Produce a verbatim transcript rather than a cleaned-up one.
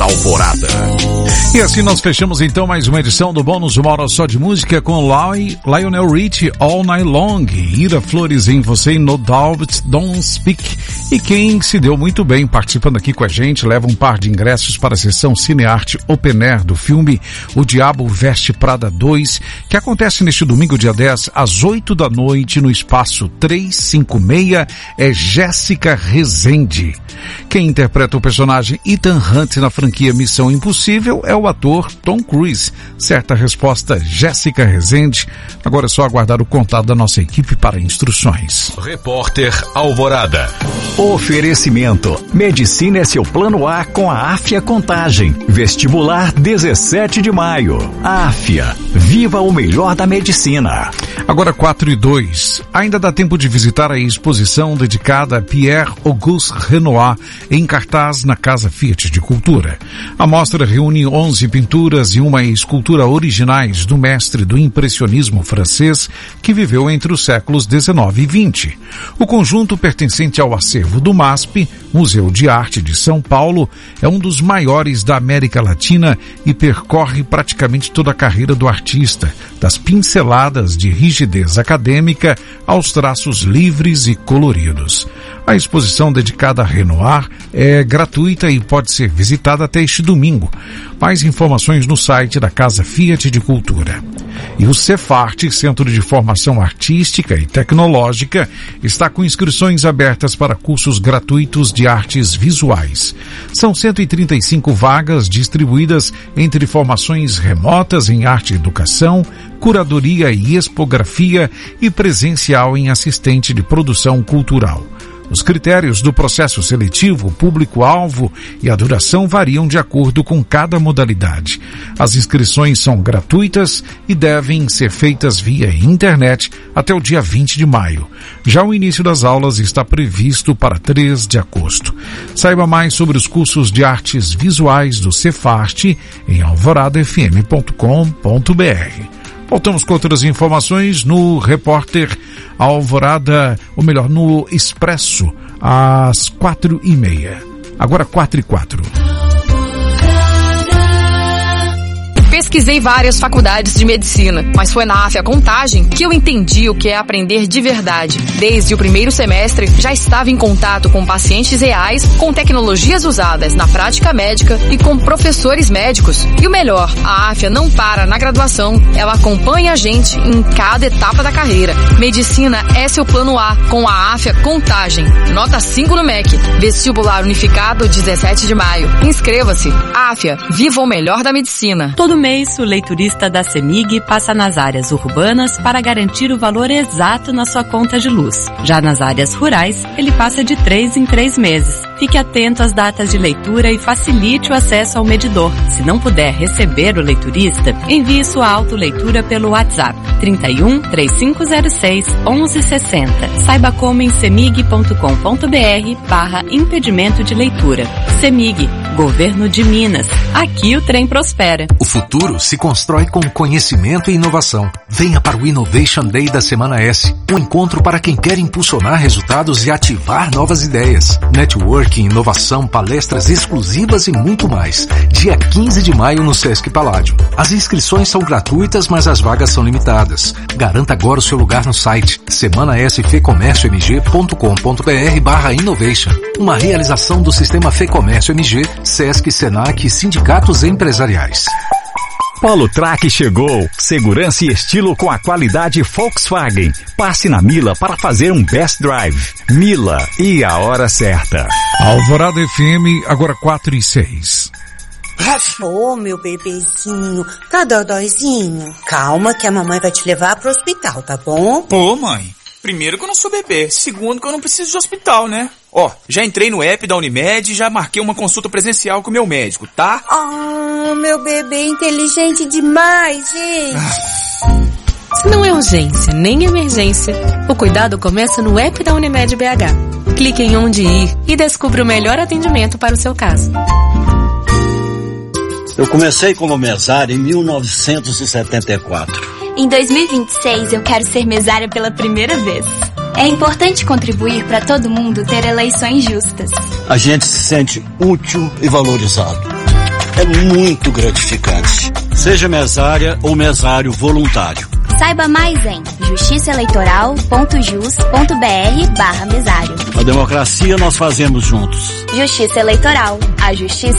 Alvorada. E assim nós fechamos então mais uma edição do Bônus Uma Hora Só de Música com Lionel Richie, All Night Long, Ira Flores em Você, No Doubt, Don't Speak. E quem se deu muito bem participando aqui com a gente leva um par de ingressos para a sessão Cinearte Open Air do filme O Diabo Veste Prada dois, que acontece neste domingo, dia dez, às oito da noite, no espaço trezentos e cinquenta e seis, é Jéssica Rezende. Quem interpreta o personagem Ethan Hunt na franquia Missão Impossível é o ator Tom Cruise. Certa resposta, Jéssica Rezende. Agora é só aguardar o contato da nossa equipe para instruções. Repórter Alvorada. Oferecimento. Medicina é seu plano A com a Áfia Contagem. Vestibular dezessete de maio. Áfia. Viva o melhor da medicina. Agora quatro e dois. Ainda dá tempo de visitar a exposição dedicada a Pierre Auguste Renoir em cartaz na Casa Fiat de Cultura. A mostra reúne onze pinturas e uma escultura originais do mestre do impressionismo francês que viveu entre os séculos dezenove e vinte. O conjunto, pertencente ao acervo do MASP, Museu de Arte de São Paulo, é um dos maiores da América Latina e percorre praticamente toda a carreira do artista, das pinceladas de rigidez acadêmica aos traços livres e coloridos. A exposição dedicada a Renoir é gratuita e pode ser visitada até este domingo. Mais informações no site da Casa Fiat de Cultura. E o Cefarte, Centro de Formação Artística e Tecnológica, está com inscrições abertas para cursos gratuitos de artes visuais. São cento e trinta e cinco vagas distribuídas entre formações remotas em arte e educação, curadoria e expografia e presencial em assistente de produção cultural. Os critérios do processo seletivo, público-alvo e a duração variam de acordo com cada modalidade. As inscrições são gratuitas e devem ser feitas via internet até o dia vinte de maio. Já o início das aulas está previsto para três de agosto. Saiba mais sobre os cursos de artes visuais do Cefarte em alvorada f m ponto com ponto b r. Voltamos com outras informações no Repórter Alvorada, ou melhor, no Expresso, às quatro e meia. Agora quatro e quatro. Pesquisei várias faculdades de medicina, mas foi na Áfia Contagem que eu entendi o que é aprender de verdade. Desde o primeiro semestre, já estava em contato com pacientes reais, com tecnologias usadas na prática médica e com professores médicos. E o melhor, a Áfia não para na graduação, ela acompanha a gente em cada etapa da carreira. Medicina é seu plano A, com a Áfia Contagem. Nota cinco no M E C. Vestibular unificado, dezessete de maio. Inscreva-se. Áfia, viva o melhor da medicina. Todo mês, o leiturista da CEMIG passa nas áreas urbanas para garantir o valor exato na sua conta de luz. Já nas áreas rurais, ele passa de três em três meses. Fique atento às datas de leitura e facilite o acesso ao medidor. Se não puder receber o leiturista, envie sua autoleitura pelo WhatsApp trinta e um, três cinco zero seis, onze sessenta. Saiba como em cemig ponto com ponto b r barra impedimento de leitura. CEMIG, Governo de Minas. Aqui o trem prospera. O futuro se constrói com conhecimento e inovação. Venha para o Innovation Day da Semana S, um encontro para quem quer impulsionar resultados e ativar novas ideias. Networking, inovação, palestras exclusivas e muito mais. Dia quinze de maio no Sesc Paládio. As inscrições são gratuitas, mas as vagas são limitadas. Garanta agora o seu lugar no site semana s f comércio m g ponto com ponto b r barra innovation. Uma realização do Sistema Fecomércio M G, Sesc, Senac e sindicatos empresariais. Polo Track chegou. Segurança e estilo com a qualidade Volkswagen. Passe na Mila para fazer um best drive. Mila, e a hora certa. Alvorada F M, agora quatro e seis. Ô, oh, meu bebezinho, tá dodóizinho? Calma que a mamãe vai te levar pro hospital, tá bom? Pô, mãe, primeiro que eu não sou bebê, segundo que eu não preciso de hospital, né? Ó, já entrei no app da Unimed e já marquei uma consulta presencial com o meu médico, tá? Ah, meu bebê inteligente demais, gente. Ah. Se não é urgência nem emergência, o cuidado começa no app da Unimed B H. Clique em onde ir e descubra o melhor atendimento para o seu caso. Eu comecei como mesária em mil novecentos e setenta e quatro. Em dois mil e vinte e seis eu quero ser mesária pela primeira vez. É importante contribuir para todo mundo ter eleições justas. A gente se sente útil e valorizado. é muito gratificante. Seja mesária ou mesário voluntário. Saiba mais em justiçaeleitoral.jus.br barra mesário. A democracia nós fazemos juntos. Justiça Eleitoral. A justiça